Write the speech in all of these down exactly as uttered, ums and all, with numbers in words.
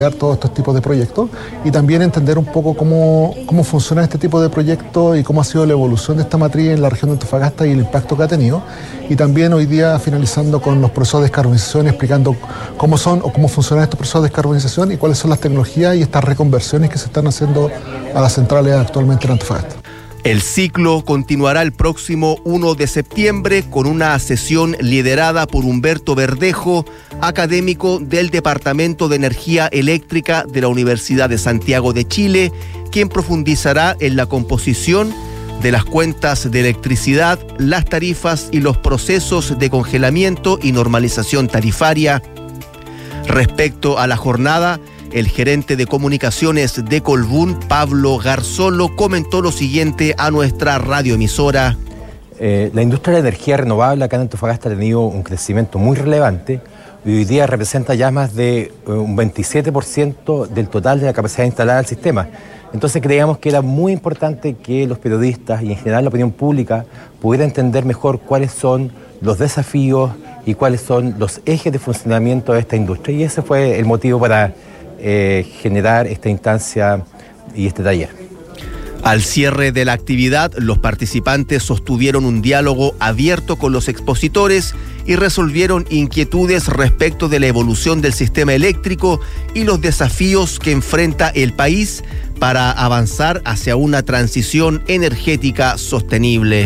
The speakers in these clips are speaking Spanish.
todos estos tipos de proyectos y también entender un poco cómo, cómo funciona este tipo de proyectos y cómo ha sido la evolución de esta matriz en la región de Antofagasta y el impacto que ha tenido. Y también hoy día finalizando con los procesos de descarbonización, explicando cómo son o cómo funcionan estos procesos de descarbonización y cuáles son las tecnologías y estas reconversiones que se están haciendo a las centrales actualmente en Antofagasta. El ciclo continuará el próximo primero de septiembre con una sesión liderada por Humberto Verdejo, académico del Departamento de Energía Eléctrica de la Universidad de Santiago de Chile, quien profundizará en la composición de las cuentas de electricidad, las tarifas y los procesos de congelamiento y normalización tarifaria. Respecto a la jornada, el gerente de comunicaciones de Colbún, Pablo Garzolo, comentó lo siguiente a nuestra radioemisora. Eh, la industria de energía renovable acá en Antofagasta ha tenido un crecimiento muy relevante y hoy día representa ya más de eh, un veintisiete por ciento del total de la capacidad instalada del sistema. Entonces creíamos que era muy importante que los periodistas y en general la opinión pública pudiera entender mejor cuáles son los desafíos y cuáles son los ejes de funcionamiento de esta industria. Y ese fue el motivo para Eh, generar esta instancia y este taller. Al cierre de la actividad, los participantes sostuvieron un diálogo abierto con los expositores y resolvieron inquietudes respecto de la evolución del sistema eléctrico y los desafíos que enfrenta el país para avanzar hacia una transición energética sostenible.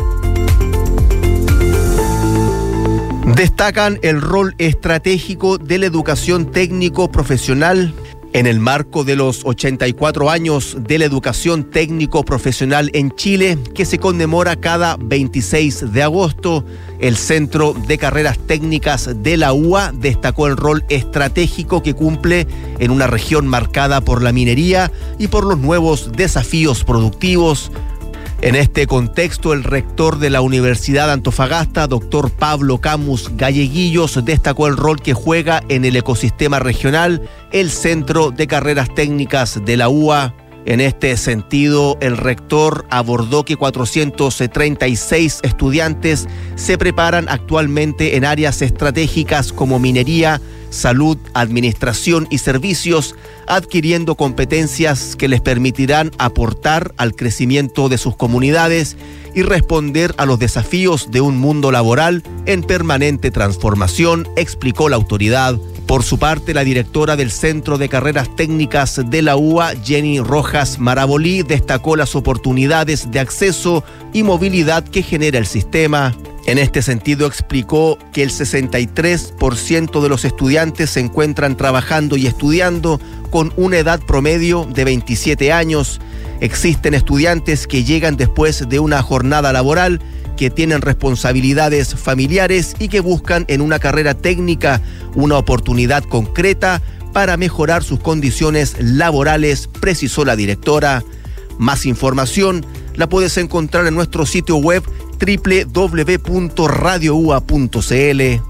Destacan el rol estratégico de la educación técnico-profesional. En el marco de los ochenta y cuatro años de la educación técnico-profesional en Chile, que se conmemora cada veintiséis de agosto, el Centro de Carreras Técnicas de la U A destacó el rol estratégico que cumple en una región marcada por la minería y por los nuevos desafíos productivos. En este contexto, el rector de la Universidad de Antofagasta, doctor Pablo Camus Galleguillos, destacó el rol que juega en el ecosistema regional el Centro de Carreras Técnicas de la U A. En este sentido, el rector abordó que cuatrocientos treinta y seis estudiantes se preparan actualmente en áreas estratégicas como minería, salud, administración y servicios, adquiriendo competencias que les permitirán aportar al crecimiento de sus comunidades y responder a los desafíos de un mundo laboral en permanente transformación, explicó la autoridad. Por su parte, la directora del Centro de Carreras Técnicas de la U A, Jenny Rojas Marabolí, destacó las oportunidades de acceso y movilidad que genera el sistema. En este sentido, explicó que el sesenta y tres por ciento de los estudiantes se encuentran trabajando y estudiando con una edad promedio de veintisiete años. Existen estudiantes que llegan después de una jornada laboral, que tienen responsabilidades familiares y que buscan en una carrera técnica una oportunidad concreta para mejorar sus condiciones laborales, precisó la directora. Más información la puedes encontrar en nuestro sitio web doble u doble u doble u punto radio u a punto c l.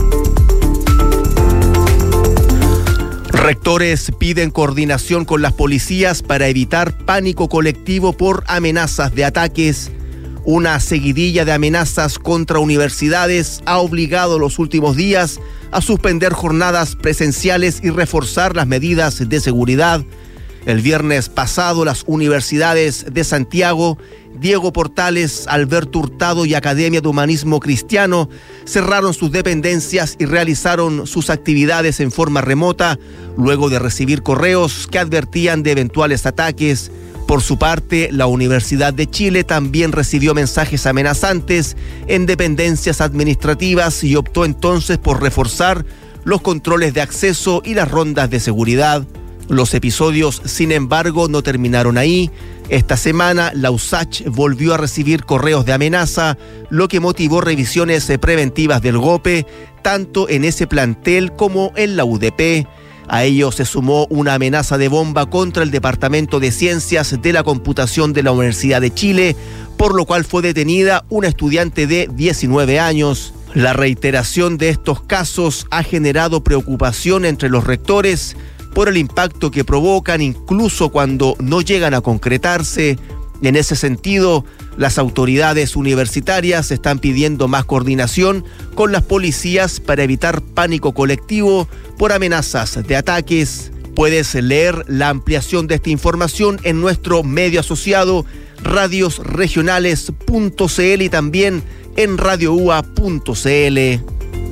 Rectores piden coordinación con las policías para evitar pánico colectivo por amenazas de ataques. Una seguidilla de amenazas contra universidades ha obligado los últimos días a suspender jornadas presenciales y reforzar las medidas de seguridad. El viernes pasado, las universidades de Santiago, Diego Portales, Alberto Hurtado y Academia de Humanismo Cristiano cerraron sus dependencias y realizaron sus actividades en forma remota, luego de recibir correos que advertían de eventuales ataques. Por su parte, la Universidad de Chile también recibió mensajes amenazantes en dependencias administrativas y optó entonces por reforzar los controles de acceso y las rondas de seguridad. Los episodios, sin embargo, no terminaron ahí. Esta semana, la U S A C H volvió a recibir correos de amenaza, lo que motivó revisiones preventivas del G O P E, tanto en ese plantel como en la U D P. A ello se sumó una amenaza de bomba contra el Departamento de Ciencias de la Computación de la Universidad de Chile, por lo cual fue detenida una estudiante de diecinueve años. La reiteración de estos casos ha generado preocupación entre los rectores por el impacto que provocan, incluso cuando no llegan a concretarse. En ese sentido, las autoridades universitarias están pidiendo más coordinación con las policías para evitar pánico colectivo por amenazas de ataques. Puedes leer la ampliación de esta información en nuestro medio asociado radios regionales punto c l y también en radio u a punto c l.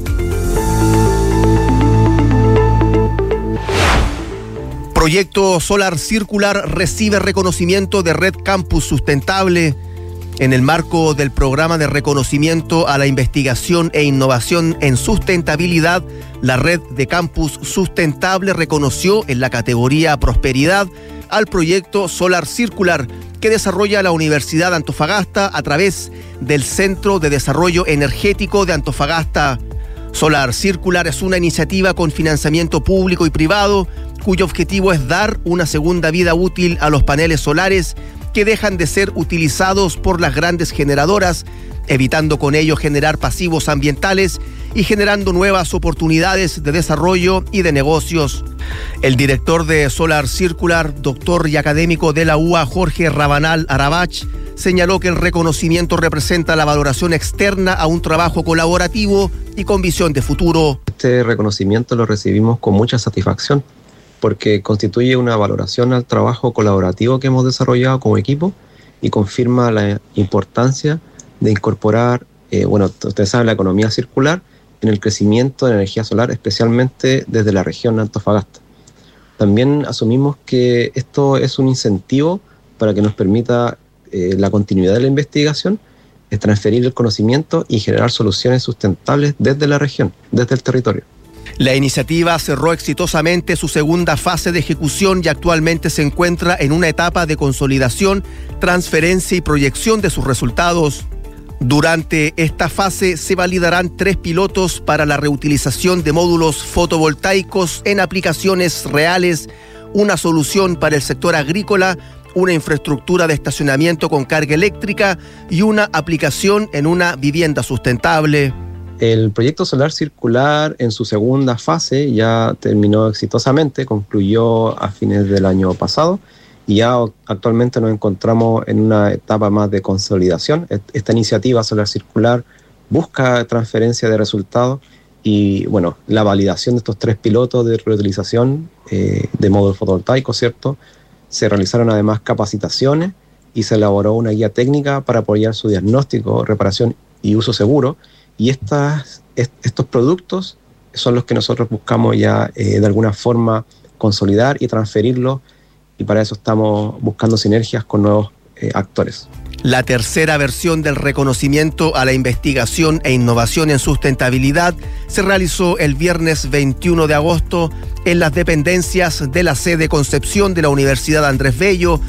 Proyecto Solar Circular recibe reconocimiento de Red Campus Sustentable. En el marco del programa de reconocimiento a la investigación e innovación en sustentabilidad, la Red de Campus Sustentable reconoció en la categoría Prosperidad al proyecto Solar Circular que desarrolla la Universidad de Antofagasta a través del Centro de Desarrollo Energético de Antofagasta. Solar Circular es una iniciativa con financiamiento público y privado cuyo objetivo es dar una segunda vida útil a los paneles solares que dejan de ser utilizados por las grandes generadoras, evitando con ello generar pasivos ambientales y generando nuevas oportunidades de desarrollo y de negocios. El director de Solar Circular, doctor y académico de la U A, Jorge Rabanal Arabach, señaló que el reconocimiento representa la valoración externa a un trabajo colaborativo y con visión de futuro. Este reconocimiento lo recibimos con mucha satisfacción, porque constituye una valoración al trabajo colaborativo que hemos desarrollado como equipo y confirma la importancia de incorporar, eh, bueno, ustedes saben, la economía circular en el crecimiento de energía solar, especialmente desde la región de Antofagasta. También asumimos que esto es un incentivo para que nos permita eh, la continuidad de la investigación, es transferir el conocimiento y generar soluciones sustentables desde la región, desde el territorio. La iniciativa cerró exitosamente su segunda fase de ejecución y actualmente se encuentra en una etapa de consolidación, transferencia y proyección de sus resultados. Durante esta fase se validarán tres pilotos para la reutilización de módulos fotovoltaicos en aplicaciones reales, una solución para el sector agrícola, una infraestructura de estacionamiento con carga eléctrica y una aplicación en una vivienda sustentable. El proyecto Solar Circular en su segunda fase ya terminó exitosamente, concluyó a fines del año pasado y ya actualmente nos encontramos en una etapa más de consolidación. Esta iniciativa Solar Circular busca transferencia de resultados y bueno, la validación de estos tres pilotos de reutilización eh, de módulos fotovoltaicos, ¿cierto? Se realizaron además capacitaciones y se elaboró una guía técnica para apoyar su diagnóstico, reparación y uso seguro. Y estas, est- estos productos son los que nosotros buscamos ya eh, de alguna forma consolidar y transferirlos, y para eso estamos buscando sinergias con nuevos eh, actores. La tercera versión del reconocimiento a la investigación e innovación en sustentabilidad se realizó el viernes veintiuno de agosto en las dependencias de la sede Concepción de la Universidad Andrés Bello.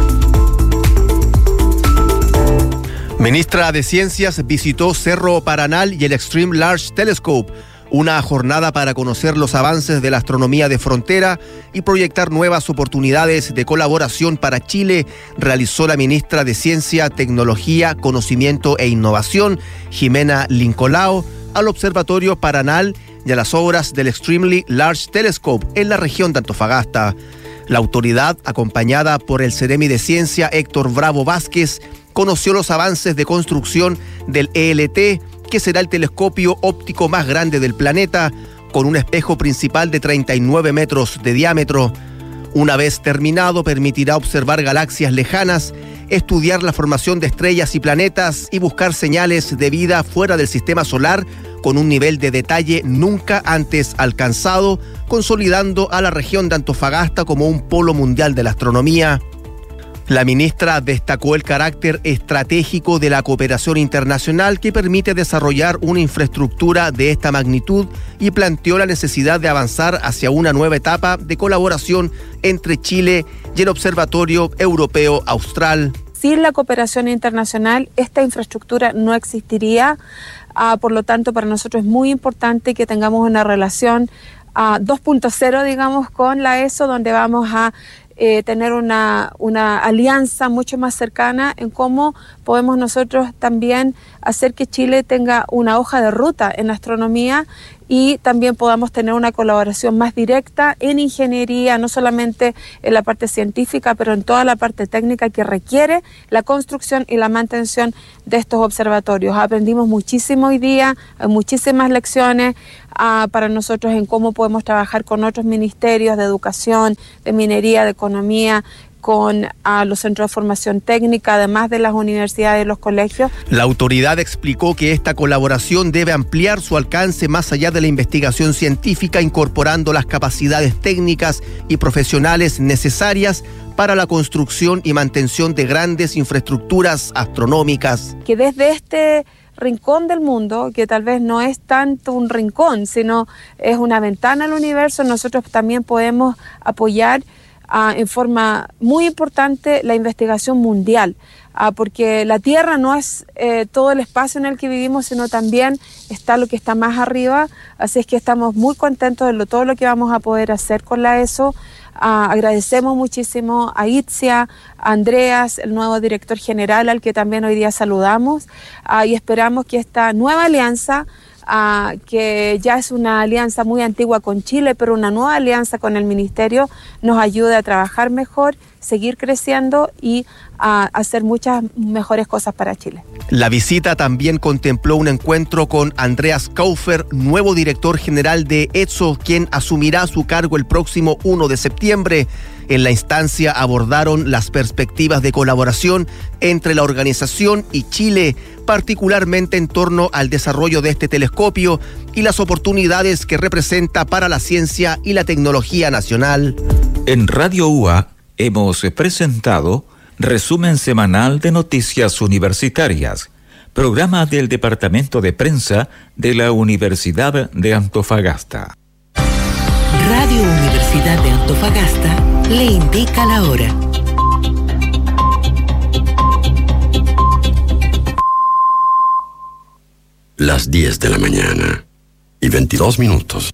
Ministra de Ciencias visitó Cerro Paranal y el Extreme Large Telescope, una jornada para conocer los avances de la astronomía de frontera y proyectar nuevas oportunidades de colaboración para Chile, realizó la ministra de Ciencia, Tecnología, Conocimiento e Innovación, Jimena Lincolao, al Observatorio Paranal y a las obras del Extremely Large Telescope en la región de Antofagasta. La autoridad, acompañada por el Ceremi de Ciencia Héctor Bravo Vázquez, conoció los avances de construcción del E L T, que será el telescopio óptico más grande del planeta, con un espejo principal de treinta y nueve metros de diámetro. Una vez terminado, permitirá observar galaxias lejanas, estudiar la formación de estrellas y planetas y buscar señales de vida fuera del sistema solar con un nivel de detalle nunca antes alcanzado, consolidando a la región de Antofagasta como un polo mundial de la astronomía. La ministra destacó el carácter estratégico de la cooperación internacional que permite desarrollar una infraestructura de esta magnitud y planteó la necesidad de avanzar hacia una nueva etapa de colaboración entre Chile y el Observatorio Europeo Austral. Sin la cooperación internacional, esta infraestructura no existiría. Uh, por lo tanto, para nosotros es muy importante que tengamos una relación uh, dos punto cero, digamos, con la E S O, donde vamos a Eh, tener una, una alianza mucho más cercana en cómo podemos nosotros también hacer que Chile tenga una hoja de ruta en la astronomía y también podamos tener una colaboración más directa en ingeniería, no solamente en la parte científica, pero en toda la parte técnica que requiere la construcción y la mantención de estos observatorios. Aprendimos muchísimo hoy día, hay muchísimas lecciones uh, para nosotros en cómo podemos trabajar con otros ministerios de educación, de minería, de economía, con uh, los centros de formación técnica, además de las universidades y los colegios. La autoridad explicó que esta colaboración debe ampliar su alcance más allá de la investigación científica, incorporando las capacidades técnicas y profesionales necesarias para la construcción y mantención de grandes infraestructuras astronómicas. Que desde este rincón del mundo, que tal vez no es tanto un rincón, sino es una ventana al universo, nosotros también podemos apoyar Uh, en forma muy importante la investigación mundial, uh, porque la Tierra no es eh, todo el espacio en el que vivimos, sino también está lo que está más arriba, así es que estamos muy contentos de lo, todo lo que vamos a poder hacer con la ESO. Uh, agradecemos muchísimo a Itzia, a Andreas, el nuevo director general, al que también hoy día saludamos, uh, y esperamos que esta nueva alianza, Uh, que ya es una alianza muy antigua con Chile, pero una nueva alianza con el Ministerio, nos ayude a trabajar mejor, seguir creciendo y a uh, hacer muchas mejores cosas para Chile. La visita también contempló un encuentro con Andreas Kaufer, nuevo director general de ETSO, quien asumirá su cargo el próximo primero de septiembre. En la instancia abordaron las perspectivas de colaboración entre la organización y Chile, particularmente en torno al desarrollo de este telescopio y las oportunidades que representa para la ciencia y la tecnología nacional. En Radio U A hemos presentado Resumen Semanal de Noticias Universitarias, programa del Departamento de Prensa de la Universidad de Antofagasta. Radio Universidad de Antofagasta le indica la hora. Las diez de la mañana y veintidós minutos.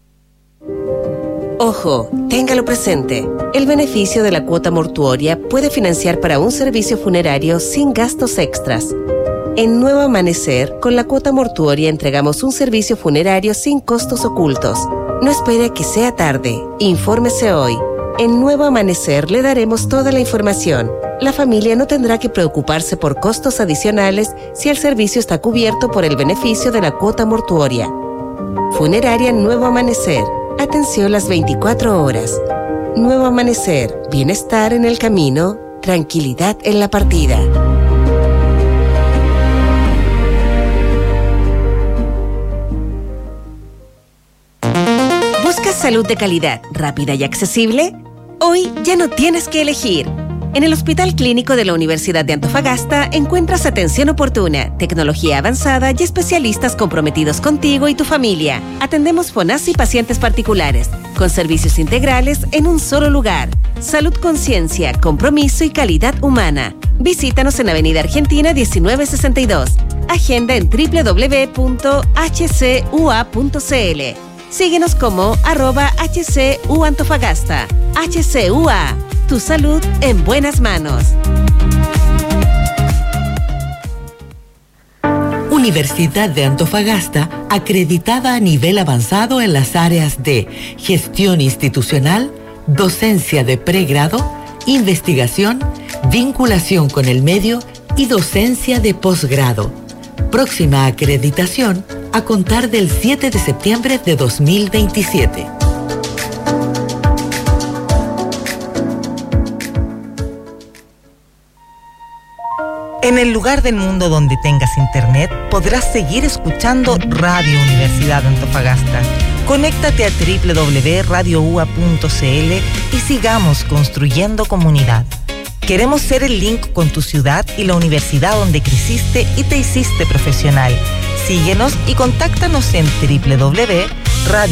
Ojo, téngalo presente. El beneficio de la cuota mortuoria puede financiar para un servicio funerario sin gastos extras. En Nuevo Amanecer, con la cuota mortuoria entregamos un servicio funerario sin costos ocultos. No espere que sea tarde. Infórmese hoy. En Nuevo Amanecer le daremos toda la información. La familia no tendrá que preocuparse por costos adicionales si el servicio está cubierto por el beneficio de la cuota mortuoria. Funeraria Nuevo Amanecer. Atención las veinticuatro horas. Nuevo Amanecer. Bienestar en el camino, tranquilidad en la partida. ¿Buscas salud de calidad, rápida y accesible? Hoy ya no tienes que elegir. En el Hospital Clínico de la Universidad de Antofagasta encuentras atención oportuna, tecnología avanzada y especialistas comprometidos contigo y tu familia. Atendemos FONASA y pacientes particulares, con servicios integrales en un solo lugar. Salud Conciencia, compromiso y calidad humana. Visítanos en Avenida Argentina diecinueve sesenta y dos. Agenda en doble u doble u doble u punto h c u a punto c l. Síguenos como arroba H C U Antofagasta. H C U A, tu salud en buenas manos. Universidad de Antofagasta, acreditada a nivel avanzado en las áreas de gestión institucional, docencia de pregrado, investigación, vinculación con el medio y docencia de posgrado. Próxima acreditación a contar del siete de septiembre de dos mil veintisiete. En el lugar del mundo donde tengas internet, podrás seguir escuchando Radio Universidad de Antofagasta. Conéctate a doble u doble u doble u punto radio u a punto c l y sigamos construyendo comunidad. Queremos ser el link con tu ciudad y la universidad donde creciste y te hiciste profesional. Síguenos y contáctanos en doble u doble u doble u punto radio